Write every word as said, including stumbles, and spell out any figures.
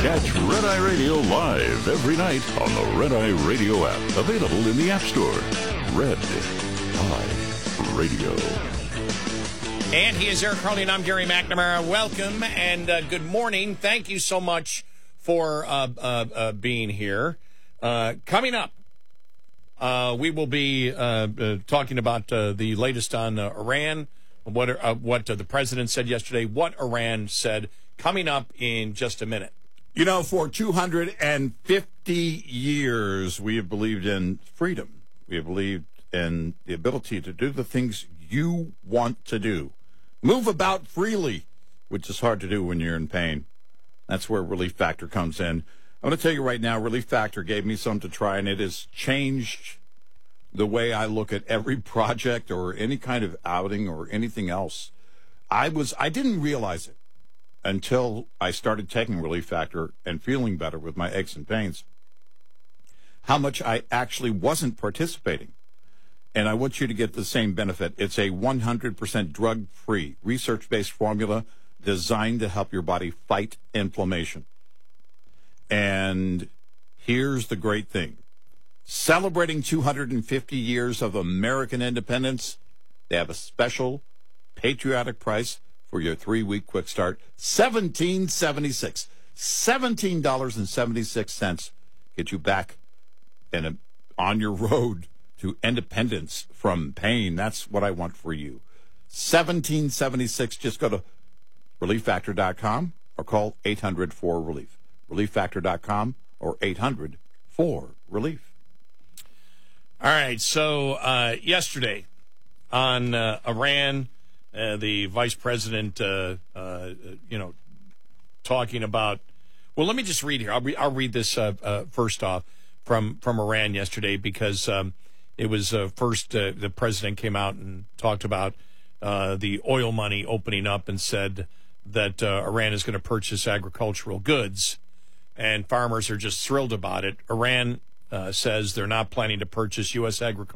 Catch Red Eye Radio live every night on the Red Eye Radio app. Available in the App Store. Red Eye Radio. And he is Eric Harley, and I'm Gary McNamara. Welcome and uh, good morning. Thank you so much for uh, uh, uh, being here. Uh, coming up, uh, we will be uh, uh, talking about uh, the latest on uh, Iran, what, uh, what uh, the president said yesterday, what Iran said, coming up in just a minute. You know, for two hundred fifty years, we have believed in freedom. We have believed in the ability to do the things you want to do. Move about freely, which is hard to do when you're in pain. That's where Relief Factor comes in. I'm going to tell you right now, Relief Factor gave me something to try, and it has changed the way I look at every project or any kind of outing or anything else. I was I didn't realize it until I started taking Relief Factor and feeling better with my aches and pains, how much I actually wasn't participating. And I want you to get the same benefit. It's a one hundred percent drug-free, research-based formula designed to help your body fight inflammation. And here's the great thing. Celebrating two hundred fifty years of American independence, they have a special patriotic price for your three-week quick start, seventeen seventy-six. seventeen dollars and seventy-six cents get you back and uh, on your road to independence from pain. That's what I want for you. seventeen seventy-six. Just go to relief factor dot com or call eight hundred four relief. relief factor dot com or eight hundred four relief. All right, so uh, yesterday on uh, Iran, uh, the vice president, uh, uh, you know, talking about, well, let me just read here. I'll, re- I'll read this uh, uh, first off from, from Iran yesterday because um, it was uh, first uh, the president came out and talked about uh, the oil money opening up and said that uh, Iran is going to purchase agricultural goods, and farmers are just thrilled about it. Iran uh, says they're not planning to purchase U S agricultural